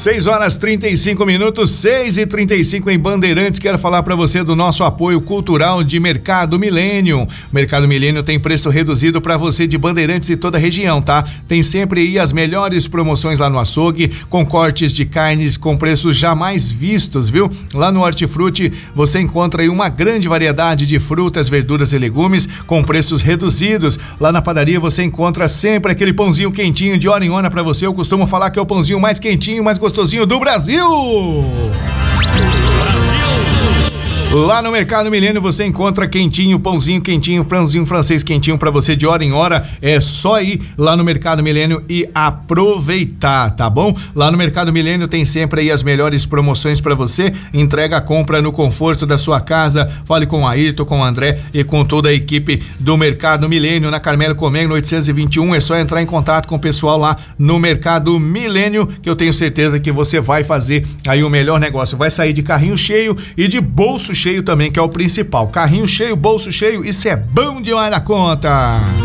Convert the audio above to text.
6h35, 6h35 em Bandeirantes. Quero falar para você do nosso apoio cultural de Mercado Milênio. Mercado Milênio tem preço reduzido para você de Bandeirantes e toda a região, tá? Tem sempre aí as melhores promoções lá no açougue, com cortes de carnes com preços jamais vistos, viu? Lá no Hortifruti você encontra aí uma grande variedade de frutas, verduras e legumes com preços reduzidos. Lá na padaria você encontra sempre aquele pãozinho quentinho de hora em hora para você. Eu costumo falar que é o pãozinho mais quentinho, mais gostosinho do Brasil. Lá no Mercado Milênio você encontra quentinho, pãozinho francês quentinho pra você de hora em hora. É só ir lá no Mercado Milênio e aproveitar, tá bom? Lá no Mercado Milênio tem sempre aí as melhores promoções pra você. Entrega a compra no conforto da sua casa. Fale com o Ayrton, com o André e com toda a equipe do Mercado Milênio na Carmelo Comem, 821. É só entrar em contato com o pessoal lá no Mercado Milênio, que eu tenho certeza que você vai fazer aí o melhor negócio. Vai sair de carrinho cheio e de bolso cheio também, que é o principal. Carrinho cheio, bolso cheio, isso é bom demais na conta.